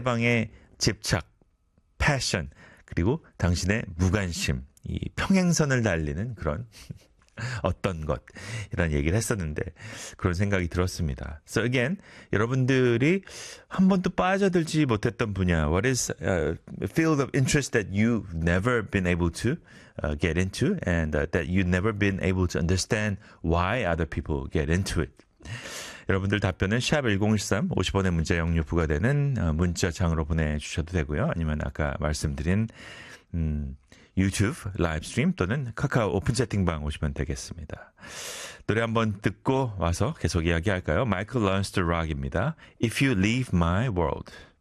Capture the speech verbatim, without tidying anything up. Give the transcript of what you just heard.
상대방의 집착, 패션, 그리고 당신의 무관심, 이 평행선을 달리는 그런 어떤 것 이런 얘기를 했었는데 그런 생각이 들었습니다. So again, 여러분들이 한 번도 빠져들지 못했던 분야, what is a field of interest that you've never been able to uh, get into and uh, that you've never been able to understand why other people get into it. 여러분들 답변은 샵 일공일삼 오십 원의 문자 영유 부과되는 문자창으로 보내주셔도 되고요. 아니면 아까 말씀드린 음, 유튜브 라이브 스트림 또는 카카오 오픈 채팅방 오시면 되겠습니다. 노래 한번 듣고 와서 계속 이야기할까요? 마이클 런스터 락입니다. If You Leave My World.